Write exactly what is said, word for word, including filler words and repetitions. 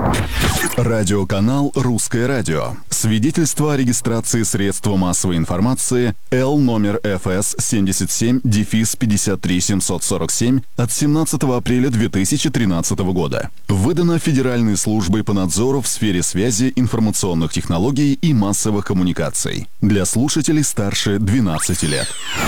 Радиоканал «Русское радио». Свидетельство о регистрации средства массовой информации Л номер Ф С семьдесят семь пятьдесят три семьсот сорок семь от семнадцатого апреля две тысячи тринадцатого года. Выдано Федеральной службой по надзору в сфере связи, информационных технологий и массовых коммуникаций. Для слушателей старше двенадцати лет.